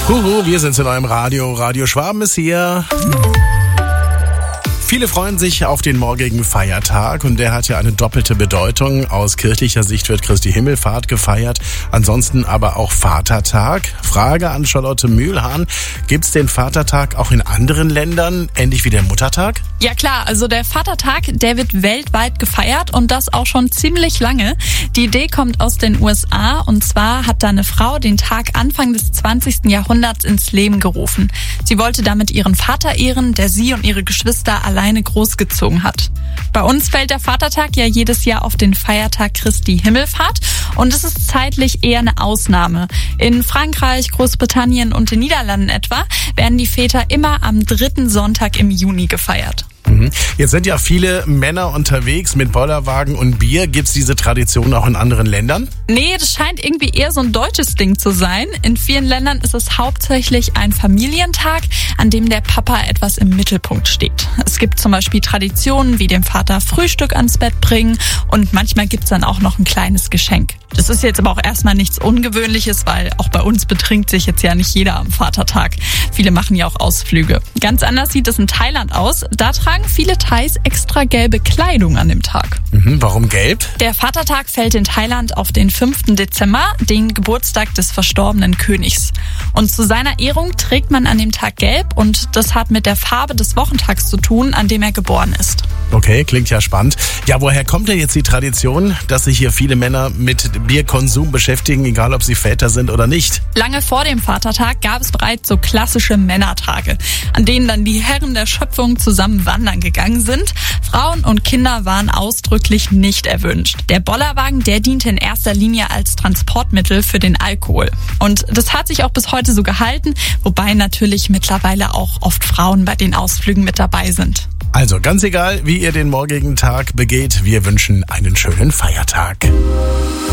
Huhu, wir sind in eurem Radio. Radio Schwaben ist hier. Viele freuen sich auf den morgigen Feiertag und der hat ja eine doppelte Bedeutung. Aus kirchlicher Sicht wird Christi Himmelfahrt gefeiert, ansonsten aber auch Vatertag. Frage an Charlotte Mühlhahn, gibt's den Vatertag auch in anderen Ländern, ähnlich wie der Muttertag? Ja klar, also der Vatertag, der wird weltweit gefeiert und das auch schon ziemlich lange. Die Idee kommt aus den USA und zwar hat da eine Frau den Tag Anfang des 20. Jahrhunderts ins Leben gerufen. Sie wollte damit ihren Vater ehren, der sie und ihre Geschwister alleine großgezogen hat. Bei uns fällt der Vatertag ja jedes Jahr auf den Feiertag Christi Himmelfahrt und es ist zeitlich eher eine Ausnahme. In Frankreich, Großbritannien und den Niederlanden etwa werden die Väter immer am 3. Sonntag im Juni gefeiert. Jetzt sind ja viele Männer unterwegs mit Bollerwagen und Bier. Gibt's diese Tradition auch in anderen Ländern? Nee, das scheint irgendwie eher so ein deutsches Ding zu sein. In vielen Ländern ist es hauptsächlich ein Familientag, an dem der Papa etwas im Mittelpunkt steht. Es gibt zum Beispiel Traditionen wie dem Vater Frühstück ans Bett bringen und manchmal gibt's dann auch noch ein kleines Geschenk. Das ist jetzt aber auch erstmal nichts Ungewöhnliches, weil auch bei uns betrinkt sich jetzt ja nicht jeder am Vatertag. Viele machen ja auch Ausflüge. Ganz anders sieht es in Thailand aus. Da tragen viele Thais extra gelbe Kleidung an dem Tag. Warum gelb? Der Vatertag fällt in Thailand auf den 5. Dezember, den Geburtstag des verstorbenen Königs. Und zu seiner Ehrung trägt man an dem Tag gelb und das hat mit der Farbe des Wochentags zu tun, an dem er geboren ist. Okay, klingt ja spannend. Ja, woher kommt denn jetzt die Tradition, dass sich hier viele Männer mit Bierkonsum beschäftigen, egal ob sie Väter sind oder nicht? Lange vor dem Vatertag gab es bereits so klassische Männertage, an denen dann die Herren der Schöpfung zusammen wandern gegangen sind. Frauen und Kinder waren ausdrücklich nicht erwünscht. Der Bollerwagen, der diente in erster Linie als Transportmittel für den Alkohol. Und das hat sich auch bis heute so gehalten, wobei natürlich mittlerweile auch oft Frauen bei den Ausflügen mit dabei sind. Also ganz egal, wie ihr den morgigen Tag begeht, wir wünschen einen schönen Feiertag.